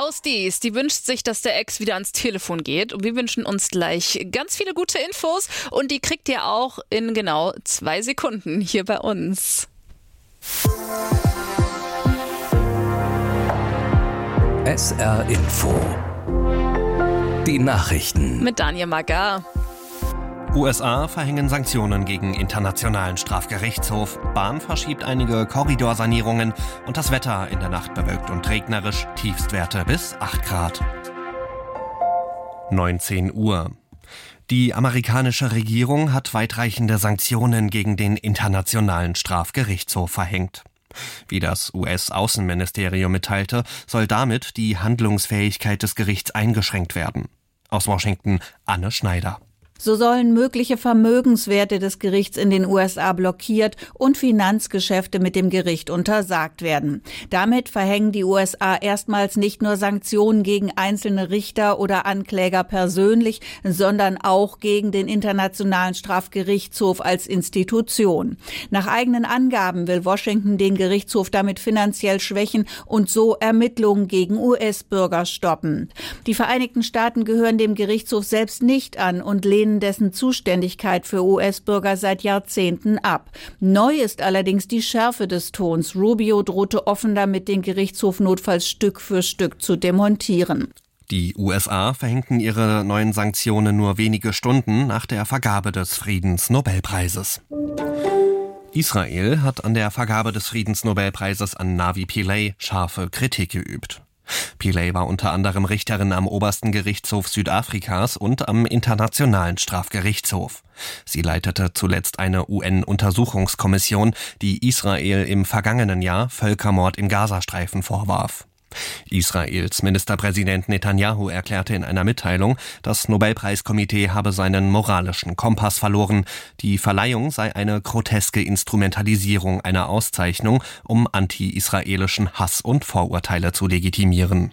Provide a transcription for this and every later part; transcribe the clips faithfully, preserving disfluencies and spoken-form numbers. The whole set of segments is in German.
Faustis, die wünscht sich, dass der Ex wieder ans Telefon geht. Und wir wünschen uns gleich ganz viele gute Infos. Und die kriegt ihr auch in genau zwei Sekunden hier bei uns. S R Info. Die Nachrichten. Mit Daniel Magar. U S A verhängen Sanktionen gegen Internationalen Strafgerichtshof. Bahn verschiebt einige Korridorsanierungen. Und das Wetter in der Nacht bewölkt und regnerisch. Tiefstwerte bis acht Grad. neunzehn Uhr. Die amerikanische Regierung hat weitreichende Sanktionen gegen den Internationalen Strafgerichtshof verhängt. Wie das U S-Außenministerium mitteilte, soll damit die Handlungsfähigkeit des Gerichts eingeschränkt werden. Aus Washington Anne Schneider. So sollen mögliche Vermögenswerte des Gerichts in den U S A blockiert und Finanzgeschäfte mit dem Gericht untersagt werden. Damit verhängen die U S A erstmals nicht nur Sanktionen gegen einzelne Richter oder Ankläger persönlich, sondern auch gegen den Internationalen Strafgerichtshof als Institution. Nach eigenen Angaben will Washington den Gerichtshof damit finanziell schwächen und so Ermittlungen gegen U S-Bürger stoppen. Die Vereinigten Staaten gehören dem Gerichtshof selbst nicht an und lehnen dessen Zuständigkeit für U S-Bürger seit Jahrzehnten ab. Neu ist allerdings die Schärfe des Tons. Rubio drohte offen damit, den Gerichtshof notfalls Stück für Stück zu demontieren. Die U S A verhängten ihre neuen Sanktionen nur wenige Stunden nach der Vergabe des Friedensnobelpreises. Israel hat an der Vergabe des Friedensnobelpreises an Navi Pillay scharfe Kritik geübt. Pillay war unter anderem Richterin am obersten Gerichtshof Südafrikas und am Internationalen Strafgerichtshof. Sie leitete zuletzt eine U N-Untersuchungskommission, die Israel im vergangenen Jahr Völkermord im Gazastreifen vorwarf. Israels Ministerpräsident Netanyahu erklärte in einer Mitteilung, das Nobelpreiskomitee habe seinen moralischen Kompass verloren. Die Verleihung sei eine groteske Instrumentalisierung einer Auszeichnung, um anti-israelischen Hass und Vorurteile zu legitimieren.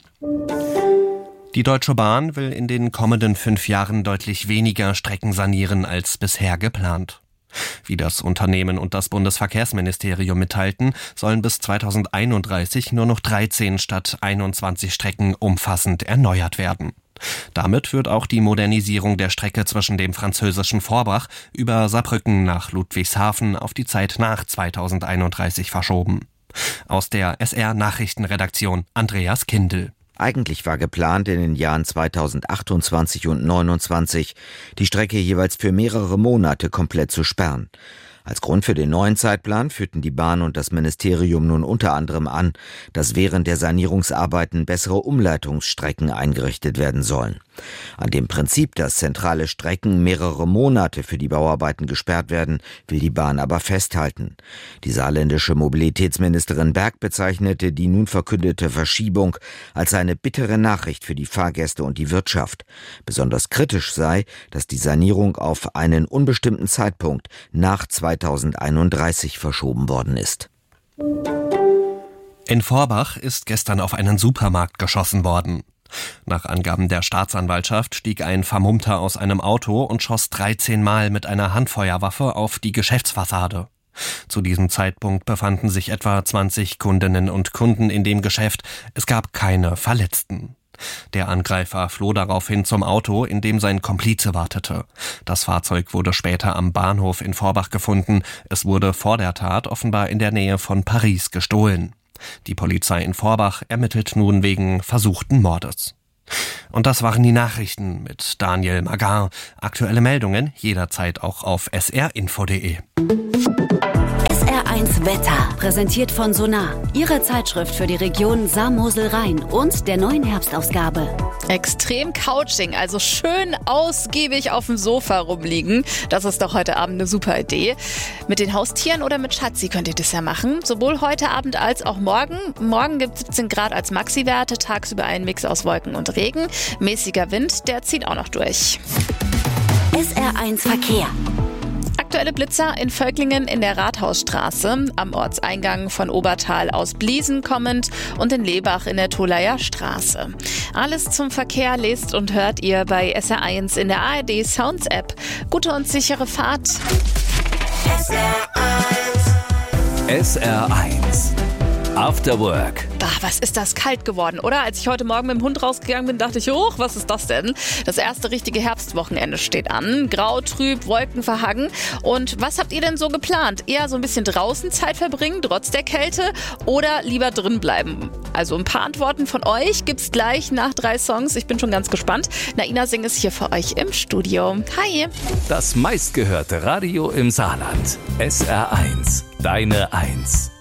Die Deutsche Bahn will in den kommenden fünf Jahren deutlich weniger Strecken sanieren als bisher geplant. Wie das Unternehmen und das Bundesverkehrsministerium mitteilten, sollen bis zweitausendeinunddreißig nur noch dreizehn statt einundzwanzig Strecken umfassend erneuert werden. Damit wird auch die Modernisierung der Strecke zwischen dem französischen Forbach über Saarbrücken nach Ludwigshafen auf die Zeit nach zweitausendeinunddreißig verschoben. Aus der S R-Nachrichtenredaktion Andreas Kindl. Eigentlich war geplant, in den Jahren zweitausendachtundzwanzig und neunundzwanzig die Strecke jeweils für mehrere Monate komplett zu sperren. Als Grund für den neuen Zeitplan führten die Bahn und das Ministerium nun unter anderem an, dass während der Sanierungsarbeiten bessere Umleitungsstrecken eingerichtet werden sollen. An dem Prinzip, dass zentrale Strecken mehrere Monate für die Bauarbeiten gesperrt werden, will die Bahn aber festhalten. Die saarländische Mobilitätsministerin Berg bezeichnete die nun verkündete Verschiebung als eine bittere Nachricht für die Fahrgäste und die Wirtschaft. Besonders kritisch sei, dass die Sanierung auf einen unbestimmten Zeitpunkt nach zweitausendeinunddreißig verschoben worden ist. In Forbach ist gestern auf einen Supermarkt geschossen worden. Nach Angaben der Staatsanwaltschaft stieg ein Vermummter aus einem Auto und schoss dreizehn Mal mit einer Handfeuerwaffe auf die Geschäftsfassade. Zu diesem Zeitpunkt befanden sich etwa zwanzig Kundinnen und Kunden in dem Geschäft. Es gab keine Verletzten. Der Angreifer floh daraufhin zum Auto, in dem sein Komplize wartete. Das Fahrzeug wurde später am Bahnhof in Forbach gefunden. Es wurde vor der Tat offenbar in der Nähe von Paris gestohlen. Die Polizei in Forbach ermittelt nun wegen versuchten Mordes. Und das waren die Nachrichten mit Daniel Magar. Aktuelle Meldungen jederzeit auch auf s r info punkt d e. S R eins Wetter, präsentiert von Sonar, Ihre Zeitschrift für die Region Saar-Mosel-Rhein und der neuen Herbstausgabe. Extrem Couching, also schön ausgiebig auf dem Sofa rumliegen. Das ist doch heute Abend eine super Idee. Mit den Haustieren oder mit Schatzi könnt ihr das ja machen. Sowohl heute Abend als auch morgen. Morgen gibt es siebzehn Grad als Maxi-Werte, tagsüber ein Mix aus Wolken und Regen. Mäßiger Wind, der zieht auch noch durch. S R eins Verkehr. Aktuelle Blitzer in Völklingen in der Rathausstraße, am Ortseingang von Obertal aus Bliesen kommend und in Lebach in der Tolaer Straße. Alles zum Verkehr lest und hört ihr bei S R eins in der A R D Sounds App. Gute und sichere Fahrt. S R eins. S R eins. After Work. Bah, was ist das kalt geworden, oder? Als ich heute Morgen mit dem Hund rausgegangen bin, dachte ich, hoch, was ist das denn? Das erste richtige Herbstwochenende steht an. Grau, trüb, Wolken verhangen. Und was habt ihr denn so geplant? Eher so ein bisschen draußen Zeit verbringen, trotz der Kälte, oder lieber drin bleiben? Also ein paar Antworten von euch gibt's gleich nach drei Songs. Ich bin schon ganz gespannt. Naina Singh ist hier für euch im Studio. Hi! Das meistgehörte Radio im Saarland. S R eins. Deine Eins.